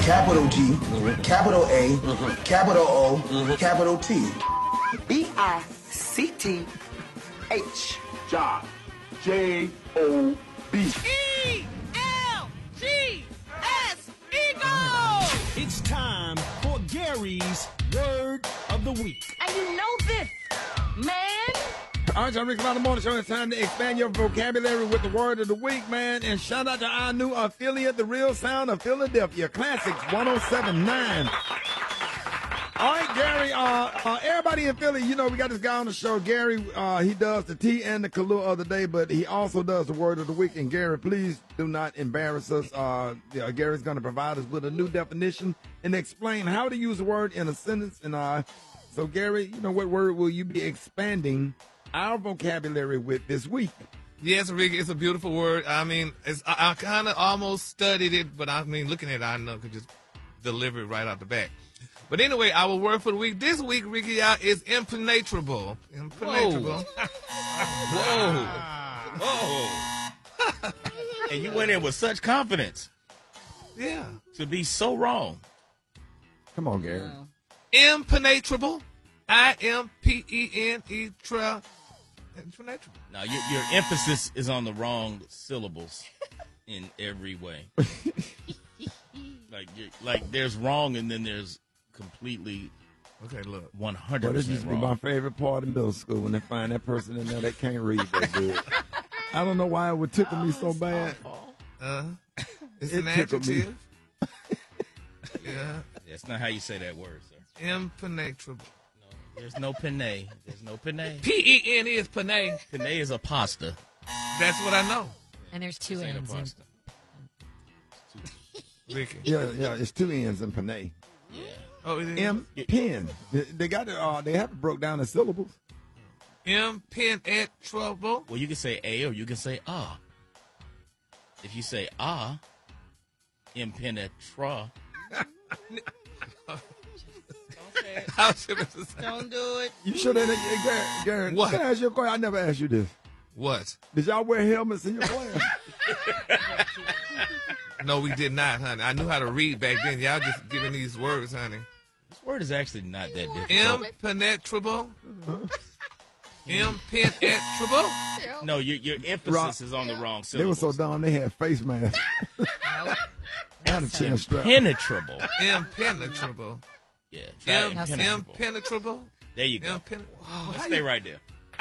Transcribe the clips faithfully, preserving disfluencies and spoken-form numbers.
capital G, capital A, capital O, capital T. B I C T H. Josh. J O B. E L G S Eagle! It's time for Gary's Word of the Week. And you know this, man. All right, y'all, Rick Around the Morning Show. It's time to expand your vocabulary with the word of the week, man. And shout out to our new affiliate, The Real Sound of Philadelphia, Classics one oh seven point nine. All right, Gary, uh, uh, everybody in Philly, you know, we got this guy on the show. Gary, uh, he does the tea and the Kahlua of the day, but he also does the word of the week. And Gary, please do not embarrass us. Uh, yeah, Gary's going to provide us with a new definition and explain how to use the word in a sentence. And uh, so, Gary, you know, what word will you be expanding our vocabulary with this week? Yes, Rick, it's a beautiful word. I mean, it's, I, I kind of almost studied it, but I mean, looking at it, I know I could just deliver it right out the back. But anyway, our word for the week this week, Ricky, y'all, is impenetrable. Impenetrable. Whoa. Whoa. And you went in with such confidence. Yeah. To be so wrong. Come on, Gary. Impenetrable. I M P E N E tra. Impenetrable. Now, your, your emphasis is on the wrong syllables in every way. like, you're, like, there's wrong and then there's completely okay, look. one hundred Well, percent this used to be wrong. my favorite part of middle school when they find that person in there that can't read that good. I don't know why it would tickle me so bad. Uh, it's It an tickled me. adjective. Yeah. That's not how you say that word, sir. Impenetrable. No, there's no penne. There's no penne. P E N is penne. Penne is a pasta. That's what I know. And there's two This ain't a N's in. pasta. Ricky. Yeah, yeah, it's two N's in Panay. Yeah. Oh, it is. M pen. They, they got it. Uh, they have it broke down in syllables. Impenetrable. Well, you can say a or you can say ah. If you say ah, impenetra. How should I say? Don't do it. You sure that uh, Gary? Gary, What? Can I ask you a question? I never asked you this. What? Did y'all wear helmets in your class? No, we did not, honey. I knew how to read back then. Y'all just giving these words, honey. This word is actually not that difficult. Impenetrable. Impenetrable. No, your your emphasis Rock. is on the wrong They were syllables. so dumb they had face masks. And a chin strap. Impenetrable. Impenetrable. Yeah. Try Im- impenetrable. impenetrable. There you go. Impene- Oh, stay right there.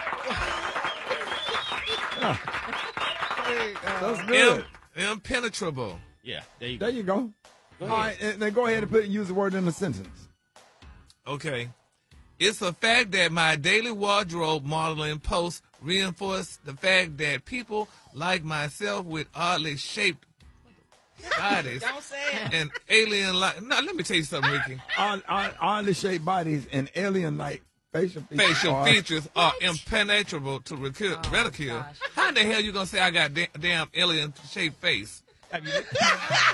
That's good. Im- impenetrable. Yeah, there you go. There you go. All right, and then go ahead and put use the word in a sentence. Okay. It's a fact that my daily wardrobe modeling posts reinforce the fact that people like myself with oddly shaped bodies Don't say it. and alien like. No, let me tell you something, Ricky. On, on, oddly shaped bodies and alien-like facial features. Facial are- features are impenetrable to ridicule. Oh, ridicule. gosh. How the hell you gonna say I got da- damn alien shaped face?